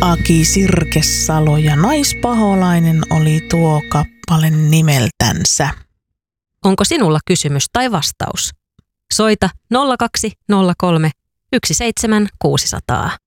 Aki Sirkesalo ja Naispaholainen oli tuo kappale nimeltänsä. Onko sinulla kysymys tai vastaus? Soita 0203 17600.